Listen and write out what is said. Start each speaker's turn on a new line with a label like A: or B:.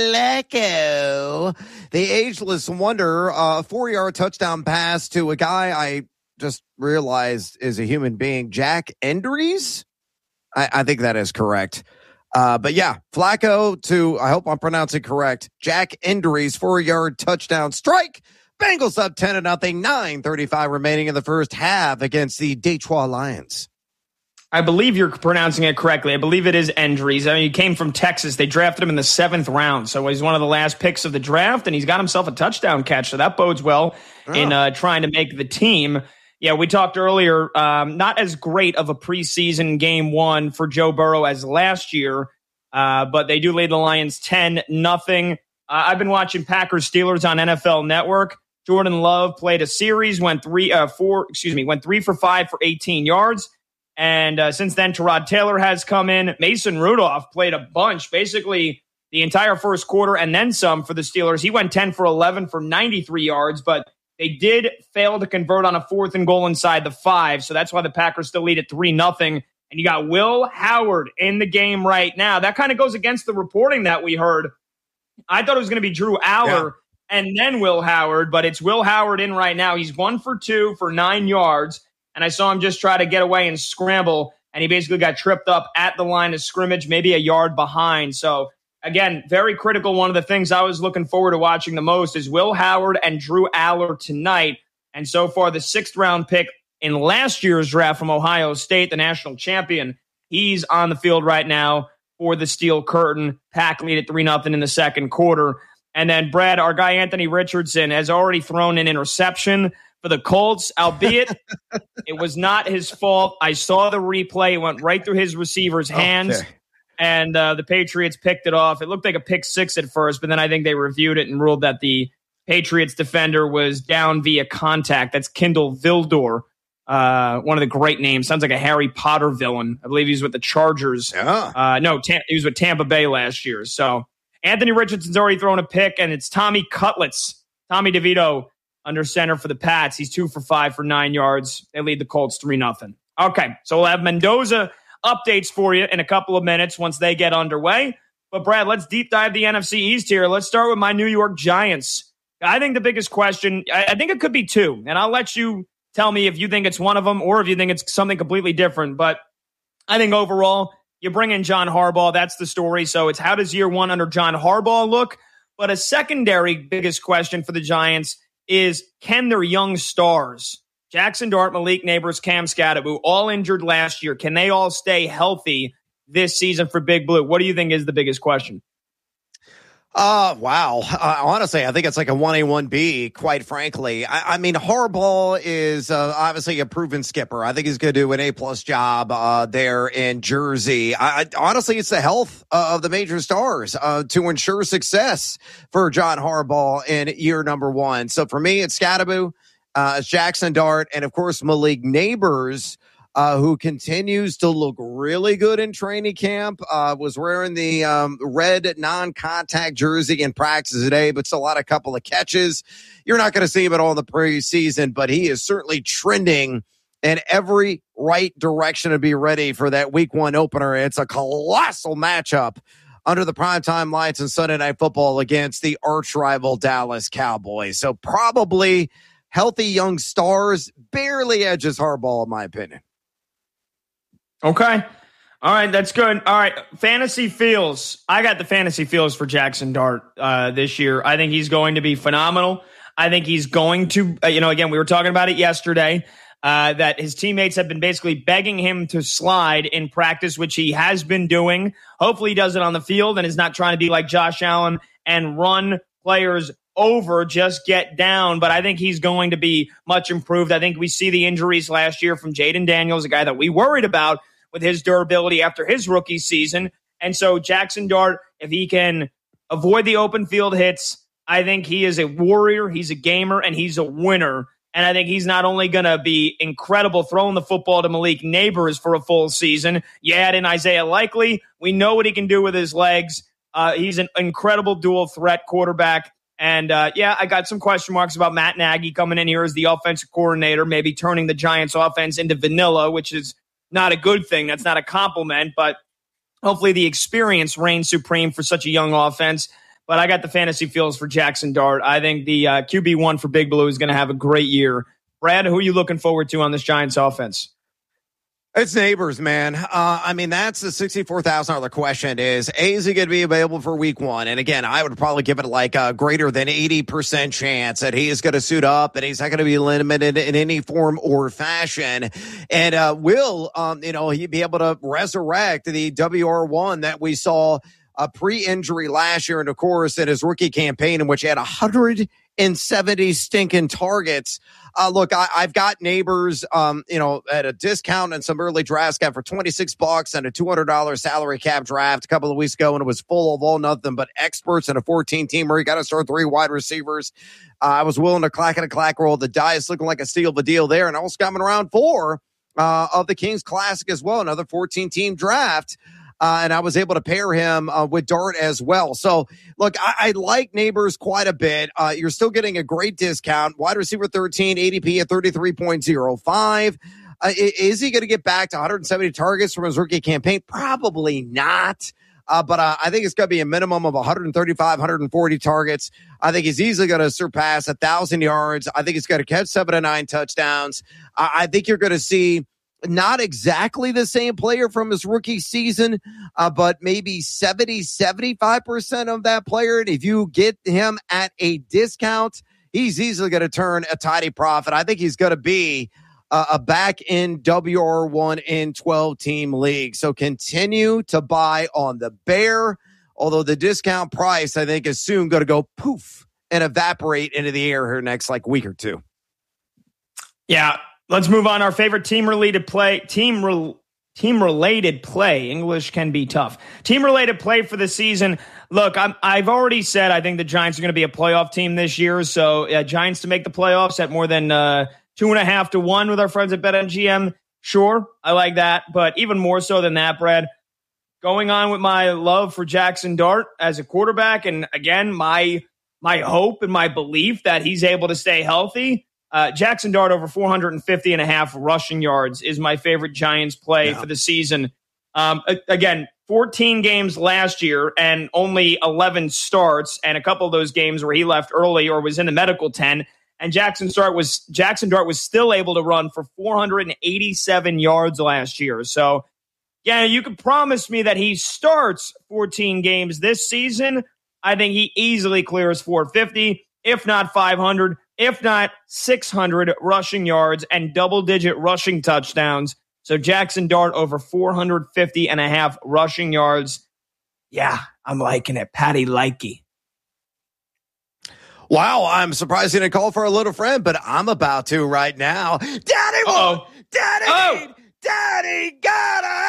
A: Flacco, the ageless wonder, a 4-yard touchdown pass to a guy I just realized is a human being, Jack Endries. I think that is correct. But yeah, Flacco to, I hope I'm pronouncing correct, Jack Endries, 4-yard touchdown strike. Bengals up 10-0, 9:35 remaining in the first half against the Detroit Lions.
B: I believe you're pronouncing it correctly. I believe it is Endries. I mean, he came from Texas. They drafted him in the 7th round. So he's one of the last picks of the draft, and he's got himself a touchdown catch. So that bodes well in trying to make the team. Yeah, we talked earlier, not as great of a preseason game one for Joe Burrow as last year, but they do lead the Lions 10-0. I've been watching Packers-Steelers on NFL Network. Jordan Love played a series, went 3 for 5 for 18 yards. And since then, Tyrod Taylor has come in. Mason Rudolph played a bunch, basically the entire first quarter and then some for the Steelers. He went 10 for 11 for 93 yards, but they did fail to convert on a 4th and goal inside the 5. So that's why the Packers still lead at 3-0. And you got Will Howard in the game right now. That kind of goes against the reporting that we heard. I thought it was going to be Drew Aller and then Will Howard, but it's Will Howard in right now. He's 1 for 2 for 9 yards. And I saw him just try to get away and scramble, and he basically got tripped up at the line of scrimmage, maybe a yard behind. So, again, very critical. One of the things I was looking forward to watching the most is Will Howard and Drew Aller tonight. And so far, the 6th-round pick in last year's draft from Ohio State, the national champion, he's on the field right now for the Steel Curtain. Pack lead at 3-0 in the second quarter. And then, Brad, our guy Anthony Richardson has already thrown an interception for the Colts, albeit it was not his fault. I saw the replay. It went right through his receiver's hands, and the Patriots picked it off. It looked like a pick 6 at first, but then I think they reviewed it and ruled that the Patriots defender was down via contact. That's Kindle Vildor, one of the great names. Sounds like a Harry Potter villain. I believe he's with the Chargers.
A: Yeah.
B: He was with Tampa Bay last year. So Anthony Richardson's already thrown a pick, and it's Tommy DeVito, under center for the Pats. He's 2 for 5 for 9 yards. They lead the Colts 3-0. Okay, so we'll have Mendoza updates for you in a couple of minutes once they get underway. But, Brad, let's deep dive the NFC East here. Let's start with my New York Giants. I think the biggest question, I think it could be 2, and I'll let you tell me if you think it's one of them or if you think it's something completely different. But I think overall, you bring in John Harbaugh. That's the story. So it's how does year 1 under John Harbaugh look? But a secondary biggest question for the Giants is, can their young stars, Jackson Dart, Malik Neighbors, Cam Skattebo, all injured last year, can they all stay healthy this season for Big Blue? What do you think is the biggest question?
A: Wow. Honestly, I think it's like a 1A, 1B, quite frankly. I mean, Harbaugh is obviously a proven skipper. I think he's going to do an A+ job there in Jersey. Honestly, it's the health of the major stars to ensure success for John Harbaugh in year number 1. So for me, it's Skattebo, it's Jackson Dart, and of course, Malik Neighbors, who continues to look really good in training camp, was wearing the red non-contact jersey in practice today, but still had a couple of catches. You're not going to see him at all in the preseason, but he is certainly trending in every right direction to be ready for that week 1 opener. It's a colossal matchup under the primetime lights and Sunday Night Football against the arch rival Dallas Cowboys. So probably healthy young stars, barely edges Harbaugh, in my opinion.
B: Okay. All right. That's good. All right. Fantasy feels. I got the fantasy feels for Jackson Dart this year. I think he's going to be phenomenal. I think he's going to, again, we were talking about it yesterday, that his teammates have been basically begging him to slide in practice, which he has been doing. Hopefully he does it on the field and is not trying to be like Josh Allen and run players over, just get down. But I think he's going to be much improved. I think we see the injuries last year from Jaden Daniels, a guy that we worried about with his durability after his rookie season. And so Jackson Dart, if he can avoid the open field hits, I think he is a warrior, he's a gamer, and he's a winner. And I think he's not only going to be incredible throwing the football to Malik Neighbors for a full season. You add in Isaiah Likely. We know what he can do with his legs. He's an incredible dual threat quarterback. And, I got some question marks about Matt Nagy coming in here as the offensive coordinator, maybe turning the Giants offense into vanilla, which is not a good thing. That's not a compliment, but hopefully the experience reigns supreme for such a young offense. but I got the fantasy feels for Jackson Dart. I think the QB1 for Big Blue is going to have a great year. Brad, who are you looking forward to on this Giants offense?
A: It's Neighbors, man. I mean, that's the $64,000 question is he going to be available for week one? And again, I would probably give it like a greater than 80% chance that he is going to suit up and he's not going to be limited in any form or fashion. And will, he be able to resurrect the WR1 that we saw pre-injury last year, and of course in his rookie campaign in which he had 170 stinking targets. Look, I've got Neighbors, at a discount and some early drafts got for $26 and a $200 salary cap draft a couple of weeks ago, and it was full of all nothing but experts in a 14-teamer. You got to start 3 wide receivers. I was willing to clack roll the dice, looking like a steal of a deal there, and I also got him in round 4 of the Kings Classic as well, another 14-team draft. And I was able to pair him with Dart as well. So, look, I like Neighbors quite a bit. You're still getting a great discount. Wide receiver 13, ADP at 33.05. Is he going to get back to 170 targets from his rookie campaign? Probably not. But I think it's going to be a minimum of 135, 140 targets. I think he's easily going to surpass 1,000 yards. I think he's going to catch 7 to 9 touchdowns. I think you're going to see not exactly the same player from his rookie season, but maybe 75% of that player. And if you get him at a discount, he's easily going to turn a tidy profit. I think he's going to be a back in WR1 in 12-team league. So continue to buy on the bear, although the discount price, I think, is soon going to go poof and evaporate into the air here next week or two.
B: Yeah. Let's move on. Our favorite team-related play. Team-related play. English can be tough. Team-related play for the season. Look, I've already said I think the Giants are going to be a playoff team this year. So Giants to make the playoffs at more than 2.5 to 1 with our friends at BetMGM. Sure, I like that. But even more so than that, Brad, going on with my love for Jackson Dart as a quarterback, and again, my hope and my belief that he's able to stay healthy. Jackson Dart over 450.5 rushing yards is my favorite Giants play for the season. Again, 14 games last year and only 11 starts, and a couple of those games where he left early or was in the medical 10. And Jackson Dart was still able to run for 487 yards last year. So, yeah, you can promise me that he starts 14 games this season. I think he easily clears 450, if not 500. If not 600 rushing yards and double-digit rushing touchdowns. So Jackson Dart over 450.5 rushing yards. Yeah, I'm liking it. Patty likey.
A: Wow, I'm surprised you didn't call for a little friend, but I'm about to right now. Daddy, Daddy, Daddy, go!